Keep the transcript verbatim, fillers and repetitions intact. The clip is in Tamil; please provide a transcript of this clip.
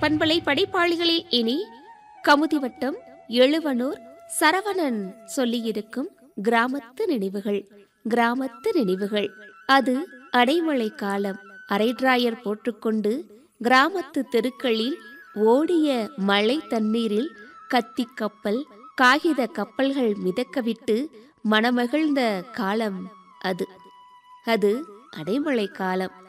பண்பலை படைப்பாளிகளில் இனி கமுதிவட்டம் எழுவனூர் சரவணன் சொல்லியிருக்கும் கிராமத்து நினைவுகள். கிராமத்து நினைவுகள் அது அடைமழை காலம். அரைட்ராயர் போட்டுக்கொண்டு கிராமத்து தெருக்களில் ஓடிய மழை தண்ணீரில் கத்தி கப்பல், காகித கப்பல்கள் மிதக்கவிட்டு மனமகிழ்ந்த காலம் அது. அது அடைமழை காலம்.